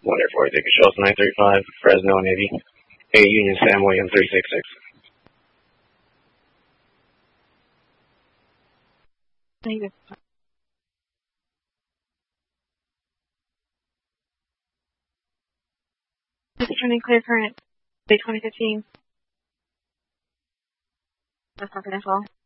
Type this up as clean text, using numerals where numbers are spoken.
Wonderful. Take control 935, Fresno Navy. A Union Sam William 366. Thank you. Just turning clear current. Bay 2015. That's confidential.